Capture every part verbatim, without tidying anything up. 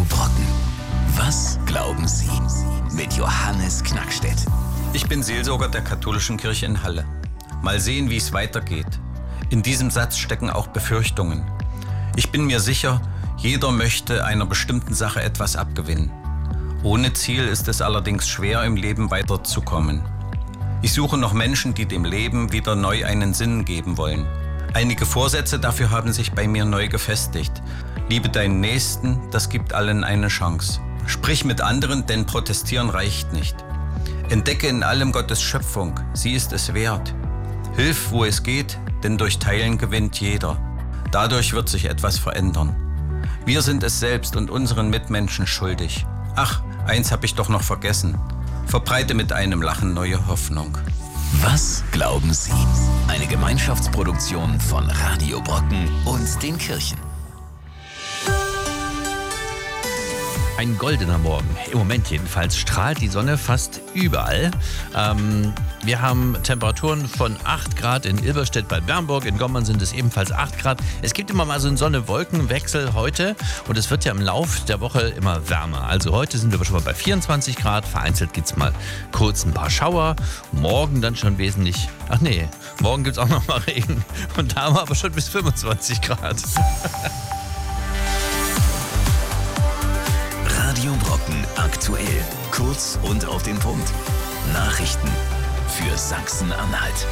Brocken. Was glauben Sie? Mit Johannes Knackstedt. Ich bin Seelsorger der katholischen Kirche in Halle. Mal sehen, wie es weitergeht. In diesem Satz stecken auch Befürchtungen. Ich bin mir sicher, jeder möchte einer bestimmten Sache etwas abgewinnen. Ohne Ziel ist es allerdings schwer, im Leben weiterzukommen. Ich suche noch Menschen, die dem Leben wieder neu einen Sinn geben wollen. Einige Vorsätze dafür haben sich bei mir neu gefestigt. Liebe deinen Nächsten, das gibt allen eine Chance. Sprich mit anderen, denn protestieren reicht nicht. Entdecke in allem Gottes Schöpfung, sie ist es wert. Hilf, wo es geht, denn durch Teilen gewinnt jeder. Dadurch wird sich etwas verändern. Wir sind es selbst und unseren Mitmenschen schuldig. Ach, eins habe ich doch noch vergessen. Verbreite mit einem Lachen neue Hoffnung. Was glauben Sie? Eine Gemeinschaftsproduktion von Radio Brocken und den Kirchen. Ein goldener Morgen. Im Moment jedenfalls strahlt die Sonne fast überall. Ähm, wir haben Temperaturen von acht Grad in Ilberstedt bei Bernburg. In Gommern sind es ebenfalls acht Grad. Es gibt immer mal so einen Sonne-Wolken-Wechsel heute. Und es wird ja im Lauf der Woche immer wärmer. Also heute sind wir schon mal bei vierundzwanzig Grad. Vereinzelt gibt es mal kurz ein paar Schauer. Morgen dann schon wesentlich... Ach nee, morgen gibt es auch noch mal Regen. Und da haben wir aber schon bis fünfundzwanzig Grad. Radio Brocken aktuell. Kurz und auf den Punkt. Nachrichten für Sachsen-Anhalt.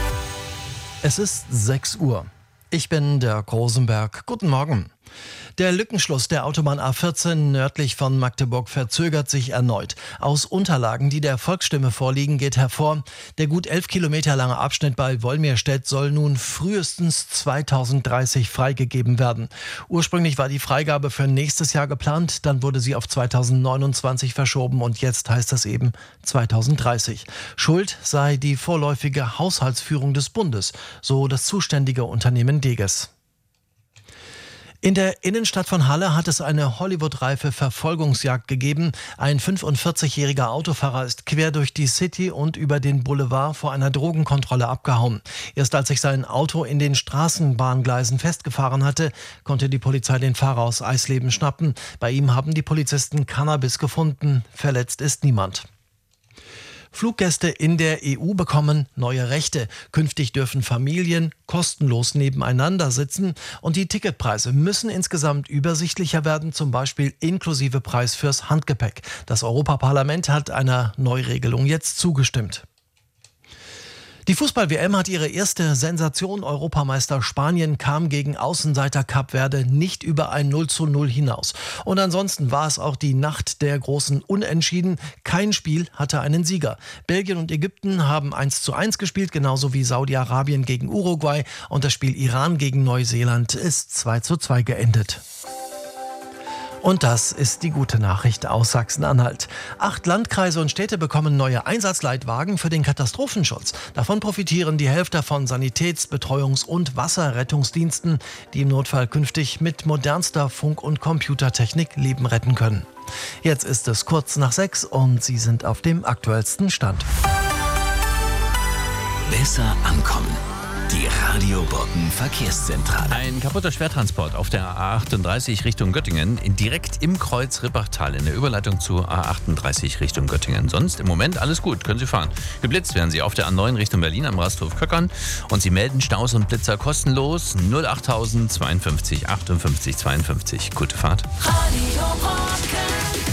Es ist sechs Uhr. Ich bin der Rosenberg. Guten Morgen. Der Lückenschluss der Autobahn A vierzehn nördlich von Magdeburg verzögert sich erneut. Aus Unterlagen, die der Volksstimme vorliegen, geht hervor, der gut elf Kilometer lange Abschnitt bei Wolmirstedt soll nun frühestens zweitausenddreißig freigegeben werden. Ursprünglich war die Freigabe für nächstes Jahr geplant, dann wurde sie auf zweitausendneunundzwanzig verschoben und jetzt heißt es eben zweitausenddreißig. Schuld sei die vorläufige Haushaltsführung des Bundes, so das zuständige Unternehmen Deges. In der Innenstadt von Halle hat es eine Hollywood-reife Verfolgungsjagd gegeben. Ein fünfundvierzigjähriger Autofahrer ist quer durch die City und über den Boulevard vor einer Drogenkontrolle abgehauen. Erst als sich sein Auto in den Straßenbahngleisen festgefahren hatte, konnte die Polizei den Fahrer aus Eisleben schnappen. Bei ihm haben die Polizisten Cannabis gefunden. Verletzt ist niemand. Fluggäste in der E U bekommen neue Rechte. Künftig dürfen Familien kostenlos nebeneinander sitzen und die Ticketpreise müssen insgesamt übersichtlicher werden, zum Beispiel inklusive Preis fürs Handgepäck. Das Europaparlament hat einer Neuregelung jetzt zugestimmt. Die Fußball-W M hat ihre erste Sensation. Europameister Spanien kam gegen Außenseiter Kap Verde nicht über ein null zu null hinaus. Und ansonsten war es auch die Nacht der großen Unentschieden. Kein Spiel hatte einen Sieger. Belgien und Ägypten haben eins zu eins gespielt, genauso wie Saudi-Arabien gegen Uruguay. Und das Spiel Iran gegen Neuseeland ist zwei zu zwei geendet. Und das ist die gute Nachricht aus Sachsen-Anhalt. Acht Landkreise und Städte bekommen neue Einsatzleitwagen für den Katastrophenschutz. Davon profitieren die Hälfte von Sanitäts-, Betreuungs- und Wasserrettungsdiensten, die im Notfall künftig mit modernster Funk- und Computertechnik Leben retten können. Jetzt ist es kurz nach sechs und Sie sind auf dem aktuellsten Stand. Besser ankommen. Die Radio Brocken Verkehrszentrale. Ein kaputter Schwertransport auf der A achtunddreißig Richtung Göttingen, in direkt im Kreuz Rippachtal in der Überleitung zur A achtunddreißig Richtung Göttingen. Sonst im Moment alles gut, können Sie fahren. Geblitzt werden Sie auf der A neun Richtung Berlin am Rasthof Köckern und Sie melden Staus und Blitzer kostenlos null achttausend zweiundfünfzig achtundfünfzig zweiundfünfzig. Gute Fahrt. Radio Brocken.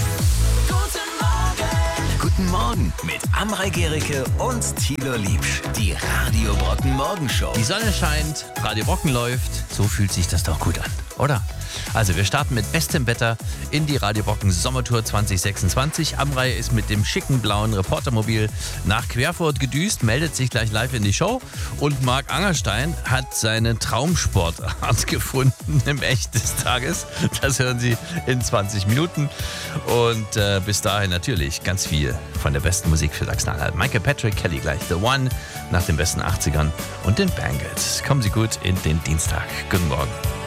Guten Morgen mit Amrei Gericke und Thilo Liebsch. Die Radio Brocken Morgenshow. Die Sonne scheint, Radio Brocken läuft. So fühlt sich das doch gut an, oder? Also wir starten mit bestem Wetter in die Radio Brocken Sommertour zwanzig sechsundzwanzig. Amrei ist mit dem schicken blauen Reportermobil nach Querfurt gedüst, meldet sich gleich live in die Show. Und Marc Angerstein hat seine Traumsportart gefunden im Echt des Tages. Das hören Sie in zwanzig Minuten. Und äh, bis dahin natürlich ganz viel von der besten Musik für Sachsen-Anhalt. Michael Patrick Kelly gleich, The One, nach den besten achtzigern und den Bangles. Kommen Sie gut in den Dienstag. Guten Morgen.